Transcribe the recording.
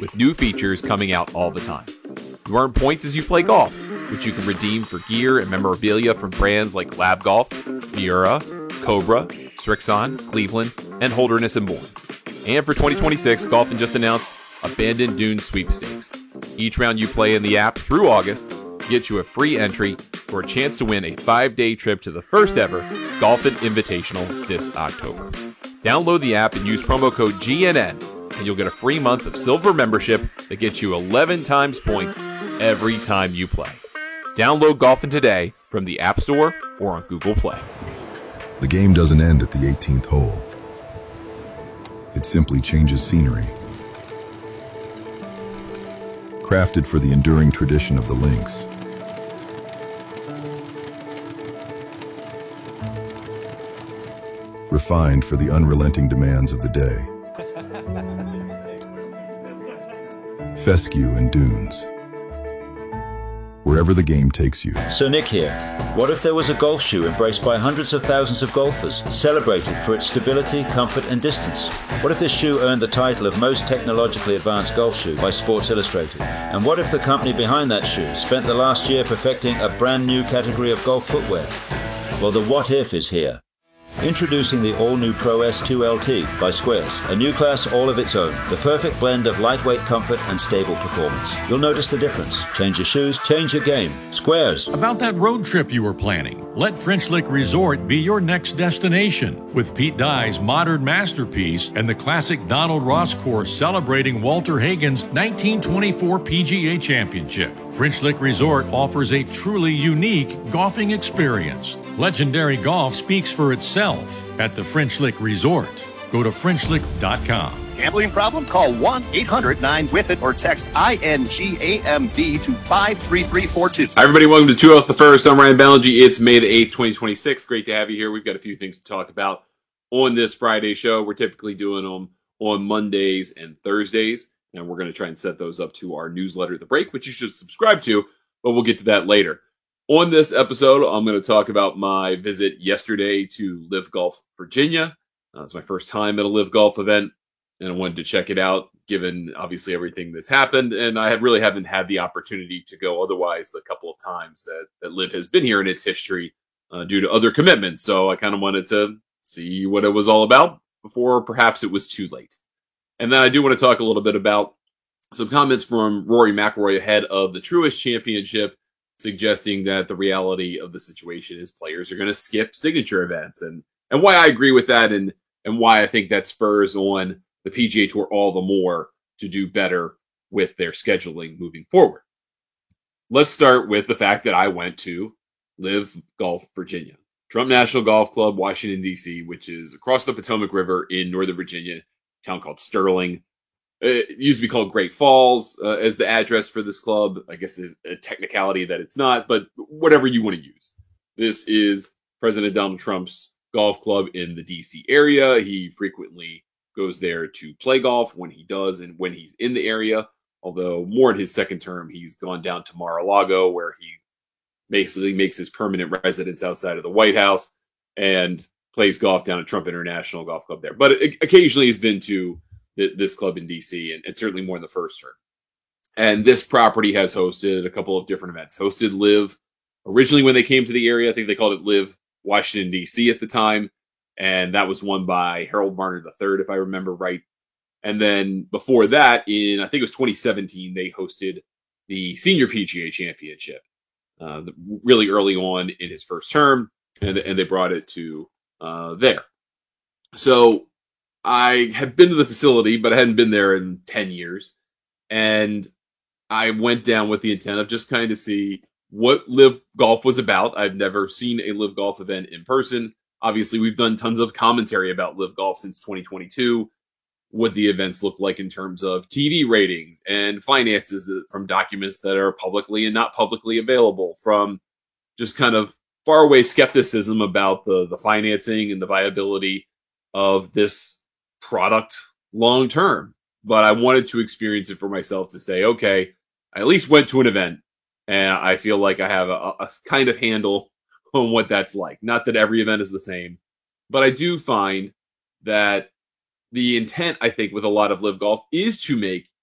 with new features coming out all the time. You earn points as you play golf, which you can redeem for gear and memorabilia from brands like Lab Golf, Miura, Cobra, Srixon, Cleveland, and Holderness and Bourne. And for 2026, Golfin just announced Abandoned Dunes Sweepstakes. Each round you play in the app through August gets you a free entry for a chance to win a 5-day trip to the first ever Golfin Invitational this October. Download the app and use promo code GNN, and you'll get a free month of silver membership that gets you 11 times points every time you play. Download Golfin today from the App Store or on Google Play. The game doesn't end at the 18th hole. It simply changes scenery. Crafted for the enduring tradition of the links. Refined for the unrelenting demands of the day. Fescue and Dunes. Wherever the game takes you. So Nick here. What if there was a golf shoe embraced by hundreds of thousands of golfers, celebrated for its stability, comfort and distance? What if this shoe earned the title of most technologically advanced golf shoe by Sports Illustrated? And what if the company behind that shoe spent the last year perfecting a brand new category of golf footwear? Well, the what if is here. Introducing the all-new Pro S2 LT by Squares, a new class all of its own, the perfect blend of lightweight comfort and stable performance. You'll notice the difference. Change your shoes, change your game. Squares. About that road trip you were planning, let French Lick Resort be your next destination. With Pete Dye's modern masterpiece and the classic Donald Ross course celebrating Walter Hagen's 1924 PGA Championship, French Lick Resort offers a truly unique golfing experience. Legendary golf speaks for itself at the French Lick Resort. Go to FrenchLick.com. Gambling problem? Call 1-800-9-WITH-IT or text INGAMB to 53342. Hi, everybody. Welcome to 2 Off the First. I'm Ryan Ballingy. It's May the 8th, 2026. Great to have you here. We've got a few things to talk about on this Friday show. We're typically doing them on Mondays and Thursdays, and we're going to try and set those up to our newsletter, The Break, which you should subscribe to, but we'll get to that later. On this episode, I'm going to talk about my visit yesterday to Live Golf Virginia. It's my first time at a Live Golf event, and I wanted to check it out, given obviously everything that's happened. And I really haven't had the opportunity to go otherwise the couple of times that Live has been here in its history due to other commitments. So I kind of wanted to see what it was all about before perhaps it was too late. And then I do want to talk a little bit about some comments from Rory McIlroy ahead of the Truist Championship, suggesting that the reality of the situation is players are going to skip signature events, and why I agree with that, and why I think that spurs on the PGA Tour all the more to do better with their scheduling moving forward. Let's start with the fact that I went to Live Golf Virginia, Trump National Golf Club, Washington, D.C., which is across the Potomac River in Northern Virginia, a town called Sterling. It used to be called Great Falls as the address for this club. I guess there's a technicality that it's not, but whatever you want to use. This is President Donald Trump's golf club in the D.C. area. He frequently goes there to play golf when he does and when he's in the area, although more in his second term, he's gone down to Mar-a-Lago, where he basically makes his permanent residence outside of the White House and plays golf down at Trump International Golf Club there. But occasionally he's been to this club in DC, and certainly more in the first term. And this property has hosted a couple of different events. Hosted Live originally when they came to the area. I think they called it Live Washington, D.C. at the time. And that was won by Harold Varner III, if I remember right. And then before that, in I think it was 2017, they hosted the Senior PGA Championship really early on in his first term. And they brought it to there. So I had been to the facility, but I hadn't been there in 10 years. And I went down with the intent of just kind of see what Live Golf was about. I've never seen a Live Golf event in person. Obviously, we've done tons of commentary about Live Golf since 2022, what the events look like in terms of TV ratings and finances from documents that are publicly and not publicly available, from just kind of faraway skepticism about the financing and the viability of this product long term. But I wanted to experience it for myself to say, okay, I at least went to an event and I feel like I have a kind of handle on what that's like. Not that every event is the same, but I do find that the intent, I think, with a lot of Live Golf is to make